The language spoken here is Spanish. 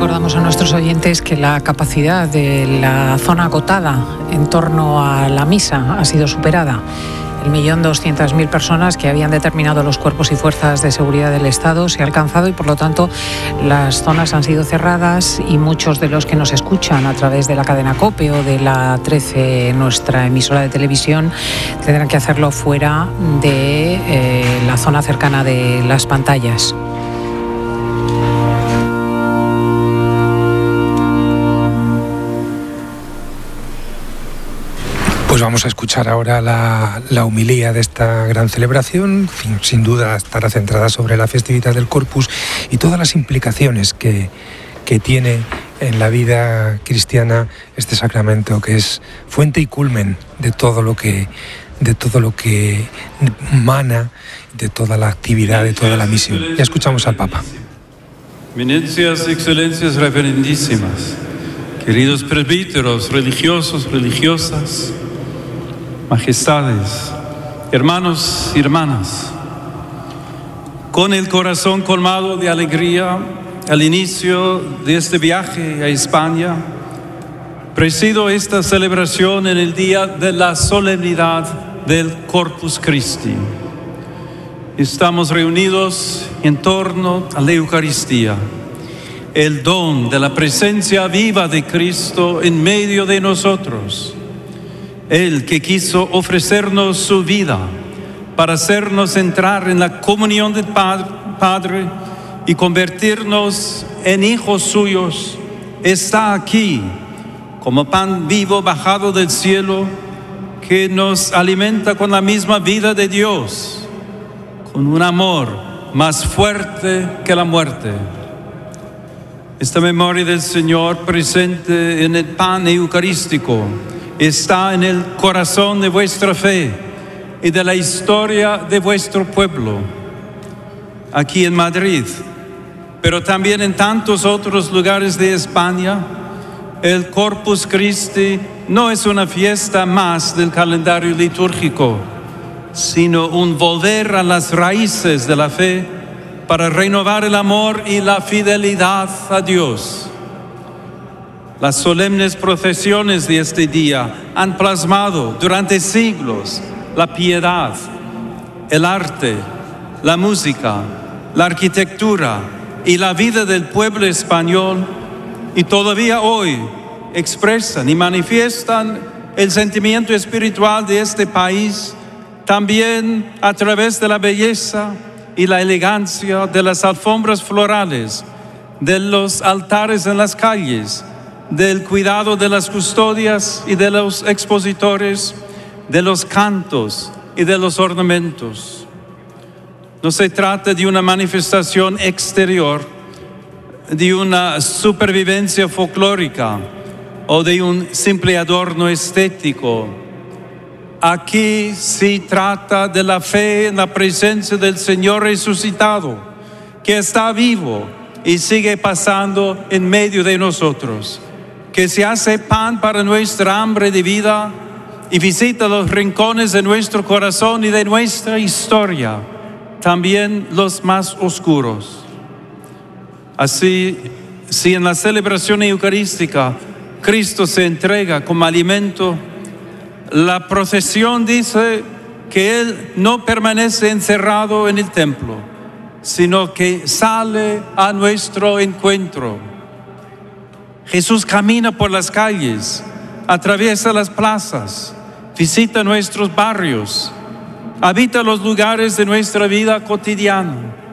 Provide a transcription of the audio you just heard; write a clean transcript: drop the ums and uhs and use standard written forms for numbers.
Recordamos a nuestros oyentes que la capacidad de la zona acotada en torno a la misa ha sido superada. 1.200.000 personas que habían determinado los cuerpos y fuerzas de seguridad del Estado se ha alcanzado y, por lo tanto, las zonas han sido cerradas y muchos de los que nos escuchan a través de la cadena COPE o de la 13, nuestra emisora de televisión, tendrán que hacerlo fuera de la zona cercana de las pantallas. Pues vamos a escuchar ahora la homilía de esta gran celebración. Sin duda estará centrada sobre la festividad del Corpus y todas las implicaciones que tiene en la vida cristiana este sacramento, que es fuente y culmen de todo lo que mana, de toda la actividad, de toda la misión. Ya escuchamos al Papa. Eminencias, excelencias reverendísimas, queridos presbíteros, religiosos, religiosas, majestades, hermanos y hermanas, con el corazón colmado de alegría al inicio de este viaje a España, presido esta celebración en el día de la solemnidad del Corpus Christi. Estamos reunidos en torno a la Eucaristía, el don de la presencia viva de Cristo en medio de nosotros. Él que quiso ofrecernos su vida para hacernos entrar en la comunión del Padre y convertirnos en hijos suyos, está aquí como pan vivo bajado del cielo que nos alimenta con la misma vida de Dios, con un amor más fuerte que la muerte. Esta memoria del Señor presente en el pan eucarístico está en el corazón de vuestra fe y de la historia de vuestro pueblo, aquí en Madrid, pero también en tantos otros lugares de España. El Corpus Christi no es una fiesta más del calendario litúrgico, sino un volver a las raíces de la fe para renovar el amor y la fidelidad a Dios. Las solemnes procesiones de este día han plasmado durante siglos la piedad, el arte, la música, la arquitectura y la vida del pueblo español, y todavía hoy expresan y manifiestan el sentimiento espiritual de este país, también a través de la belleza y la elegancia de las alfombras florales, de los altares en las calles, del cuidado de las custodias y de los expositores, de los cantos y de los ornamentos. No se trata de una manifestación exterior, de una supervivencia folclórica o de un simple adorno estético. Aquí se trata de la fe en la presencia del Señor resucitado, que está vivo y sigue pasando en medio de nosotros, que se hace pan para nuestra hambre de vida y visita los rincones de nuestro corazón y de nuestra historia, también los más oscuros. Así, si en la celebración eucarística Cristo se entrega como alimento, la procesión dice que Él no permanece encerrado en el templo, sino que sale a nuestro encuentro. Jesús camina por las calles, atraviesa las plazas, visita nuestros barrios, habita los lugares de nuestra vida cotidiana.